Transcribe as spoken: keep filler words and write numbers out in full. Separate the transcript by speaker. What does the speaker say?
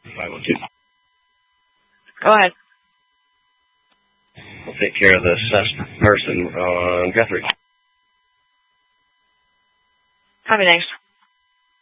Speaker 1: five oh two.
Speaker 2: Go ahead.
Speaker 1: We'll take care of the assessed person on Guthrie.
Speaker 2: Copy, thanks.